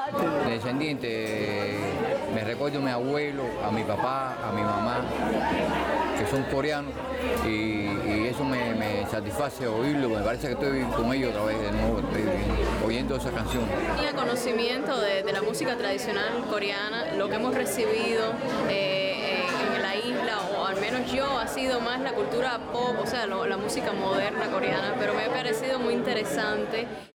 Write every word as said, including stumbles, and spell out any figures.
descendiente, me recuerdo a mi abuelo, a mi papá, a mi mamá, que son coreanos, y, y eso me, me satisface oírlo, me parece que estoy con ellos otra vez de nuevo, estoy oyendo esa canción. Tenía conocimiento de, de la música tradicional coreana, lo que hemos recibido eh, en la isla, o al menos yo, ha sido más la cultura pop, o sea, lo, la música moderna coreana, pero me ha parecido muy interesante.